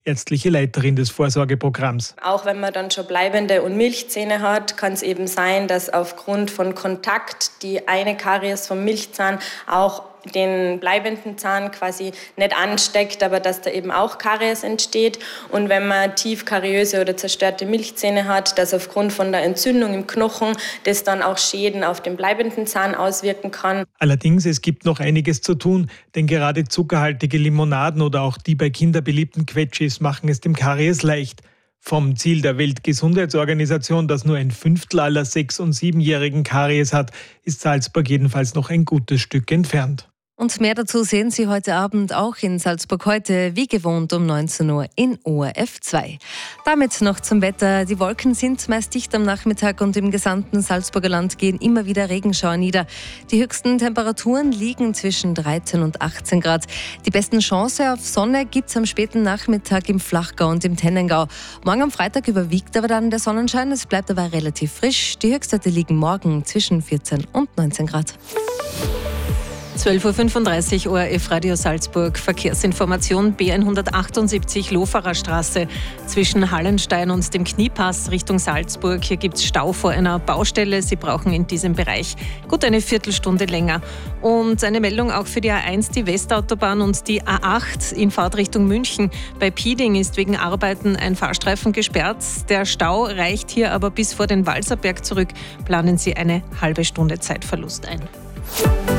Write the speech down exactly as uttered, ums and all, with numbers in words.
ärztliche Leiterin des Vorsorgeprogramms. Auch wenn man dann schon bleibende und Milchzähne hat, kann es eben sein, dass aufgrund von Kontakt die eine Karies vom Milchzahn auch den bleibenden Zahn quasi nicht ansteckt, aber dass da eben auch Karies entsteht. Und wenn man tief kariöse oder zerstörte Milchzähne hat, dass aufgrund von der Entzündung im Knochen das dann auch Schäden auf den bleibenden Zahn auswirken kann. Allerdings, es gibt noch einiges zu tun, denn gerade zuckerhaltige Limonaden oder auch die bei Kindern beliebten Quetschis machen es dem Karies leicht. Vom Ziel der Weltgesundheitsorganisation, dass nur ein Fünftel aller Sechs- und Siebenjährigen Karies hat, ist Salzburg jedenfalls noch ein gutes Stück entfernt. Und mehr dazu sehen Sie heute Abend auch in Salzburg heute, wie gewohnt um neunzehn Uhr in O R F zwei. Damit noch zum Wetter. Die Wolken sind meist dicht am Nachmittag und im gesamten Salzburger Land gehen immer wieder Regenschauer nieder. Die höchsten Temperaturen liegen zwischen dreizehn und achtzehn Grad. Die besten Chancen auf Sonne gibt es am späten Nachmittag im Flachgau und im Tennengau. Morgen am Freitag überwiegt aber dann der Sonnenschein. Es bleibt aber relativ frisch. Die Höchstwerte liegen morgen zwischen vierzehn und neunzehn Grad. zwölf Uhr fünfunddreißig O R F Radio Salzburg. Verkehrsinformation B hundertachtundsiebzig Loferer Straße zwischen Hallenstein und dem Kniepass Richtung Salzburg. Hier gibt es Stau vor einer Baustelle. Sie brauchen in diesem Bereich gut eine Viertelstunde länger. Und eine Meldung auch für die A eins, die Westautobahn und die A acht in Fahrtrichtung München. Bei Pieding ist wegen Arbeiten ein Fahrstreifen gesperrt. Der Stau reicht hier aber bis vor den Walserberg zurück. Planen Sie eine halbe Stunde Zeitverlust ein.